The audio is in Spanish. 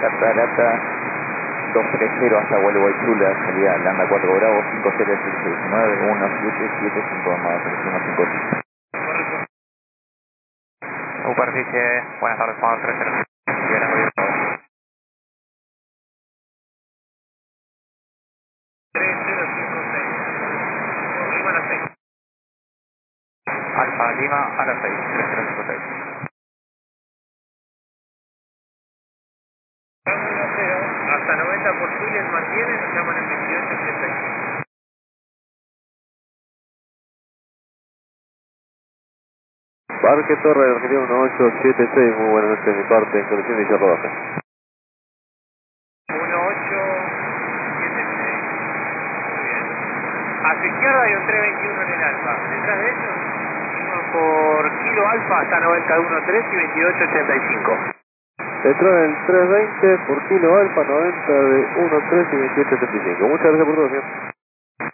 Catarata 230 hasta Gualeguaychú, la salida Landa 4 Bravo 5019 1775 más 315. Superficie, buenas tardes, Juan 30. Bien, abierto. 3056. Lima a las 6. Alfa Lima a las 6, 3056. Hasta 90 por Chile mantiene, nos llaman en 2885. Parque Torre Argentina 1876, muy buenas noches de mi parte, en conexión de Cerro Baja. 1876. Muy bien. A su izquierda hay un 321 en el alfa. Detrás de ellos, uno por kilo alfa hasta 91.3 y 2885. Detrás del 320 por kilo alfa 90 de 1.3 y 28.75. Muchas gracias por todo, señor.